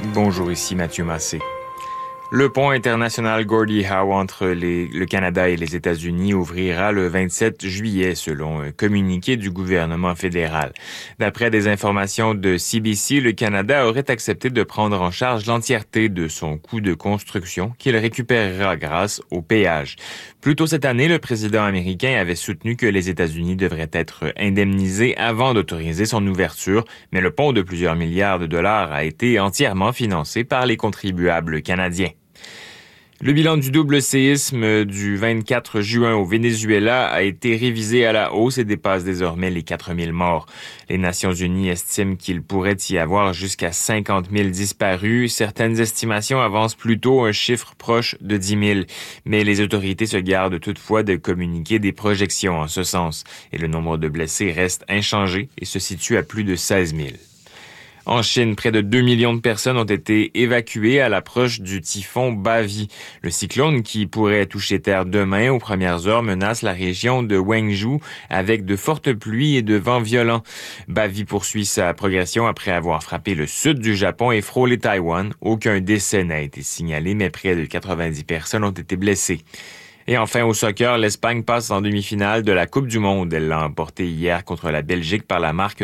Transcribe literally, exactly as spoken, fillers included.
Bonjour, ici Mathieu Massé. Le pont international Gordie Howe entre les, le Canada et les États-Unis ouvrira le vingt-sept juillet, selon un communiqué du gouvernement fédéral. D'après des informations de C B C, le Canada aurait accepté de prendre en charge l'entièreté de son coût de construction qu'il récupérera grâce au péage. Plus tôt cette année, le président américain avait soutenu que les États-Unis devraient être indemnisés avant d'autoriser son ouverture, mais le pont de plusieurs milliards de dollars a été entièrement financé par les contribuables canadiens. Le bilan du double séisme du vingt-quatre juin au Venezuela a été révisé à la hausse et dépasse désormais les quatre mille morts. Les Nations unies estiment qu'il pourrait y avoir jusqu'à cinquante mille disparus. Certaines estimations avancent plutôt un chiffre proche de dix mille. Mais les autorités se gardent toutefois de communiquer des projections en ce sens. Et le nombre de blessés reste inchangé et se situe à plus de seize mille. En Chine, près de deux millions de personnes ont été évacuées à l'approche du typhon Bavi. Le cyclone qui pourrait toucher terre demain aux premières heures menace la région de Wenzhou avec de fortes pluies et de vents violents. Bavi poursuit sa progression après avoir frappé le sud du Japon et frôlé Taïwan. Aucun décès n'a été signalé, mais près de quatre-vingt-dix personnes ont été blessées. Et enfin, au soccer, l'Espagne passe en demi-finale de la Coupe du Monde. Elle l'a emporté hier contre la Belgique par la marque